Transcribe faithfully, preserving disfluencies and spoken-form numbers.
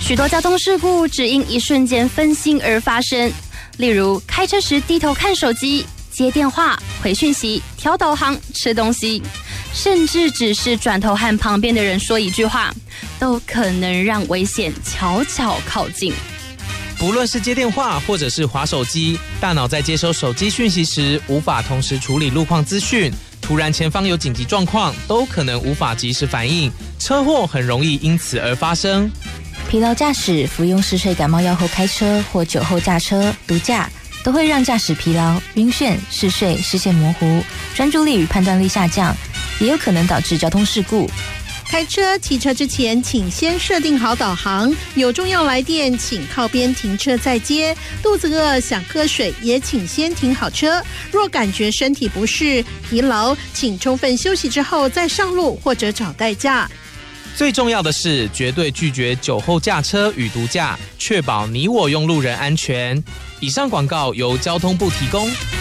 许多交通事故只因一瞬间分心而发生，例如开车时低头看手机、接电话、回讯息、调导航、吃东西，甚至只是转头和旁边的人说一句话，都可能让危险悄悄靠近。 不论是接电话或者是滑手机，大脑在接收手机讯息时无法同时处理路况资讯，突然前方有紧急状况，都可能无法及时反应，车祸很容易因此而发生。 疲劳驾驶、服用嗜睡感冒药后开车或酒后驾车、毒驾，都会让驾驶疲劳、晕眩、嗜睡、视线模糊、专注力与判断力下降，也有可能导致交通事故。 开车、骑车之前，请先设定好导航。有重要来电，请靠边停车再接。肚子饿想喝水，也请先停好车。若感觉身体不适、疲劳，请充分休息之后再上路或者找代驾。 最重要的是，绝对拒绝酒后驾车与毒驾，确保你我用路人安全。以上广告由交通部提供。